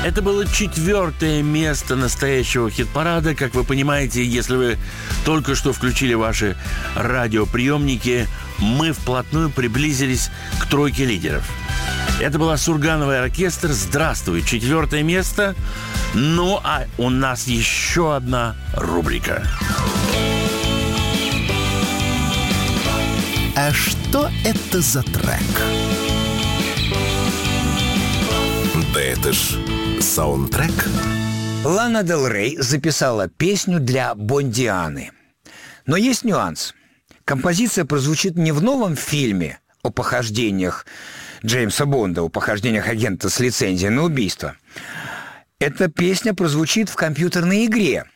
Это было 4-е место настоящего хит-парада. Как вы понимаете, если вы только что включили ваши радиоприемники, мы вплотную приблизились к тройке лидеров. Это была Сургановый оркестр. Здравствуй, 4-е место. Ну, а у нас еще одна рубрика. А что это за трек? Да это ж саундтрек. Лана Дель Рей записала песню для Бондианы. Но есть нюанс. Композиция прозвучит не в новом фильме о похождениях Джеймса Бонда, о похождениях агента с лицензией на убийство. Эта песня прозвучит в компьютерной игре.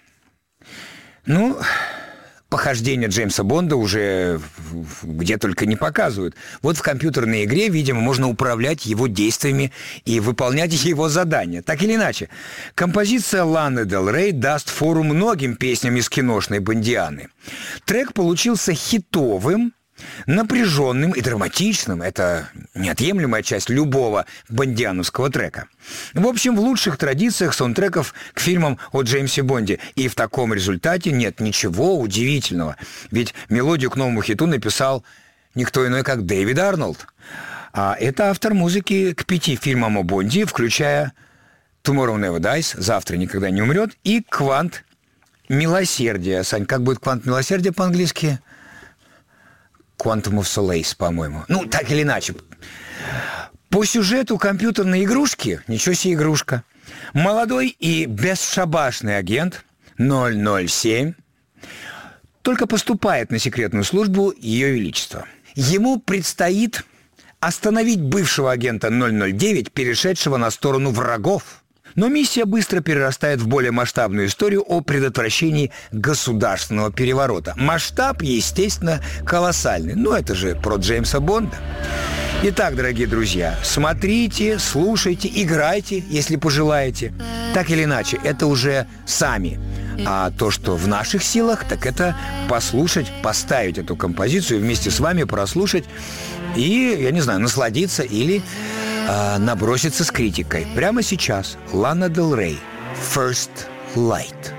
Ну, похождения Джеймса Бонда уже где только не показывают. Вот в компьютерной игре, видимо, можно управлять его действиями и выполнять его задания. Так или иначе, композиция Ланы Дель Рей даст фору многим песням из киношной Бондианы. Трек получился хитовым, напряженным и драматичным. Это неотъемлемая часть любого бондиановского трека. В общем, в лучших традициях саундтреков к фильмам о Джеймсе Бонде. И в таком результате нет ничего удивительного. Ведь мелодию к новому хиту написал никто иной, как Дэвид Арнольд. А это автор музыки к 5 фильмам о Бонде, включая «Tomorrow Never Dies», «Завтра никогда не умрет» и «Квант милосердия». Сань, как будет «Квант милосердия» по-английски? Quantum of Solace, по-моему. Ну, так или иначе. По сюжету компьютерной игрушки, ничего себе игрушка, молодой и бесшабашный агент 007 только поступает на секретную службу Ее Величества. Ему предстоит остановить бывшего агента 009, перешедшего на сторону врагов. Но миссия быстро перерастает в более масштабную историю о предотвращении государственного переворота. Масштаб, естественно, колоссальный. Но это же про Джеймса Бонда. Итак, дорогие друзья, смотрите, слушайте, играйте, если пожелаете. Так или иначе, это уже сами. А то, что в наших силах, так это послушать, поставить эту композицию, вместе с вами прослушать и, я не знаю, насладиться или наброситься с критикой. Прямо сейчас Лана Дель Рей, First Light.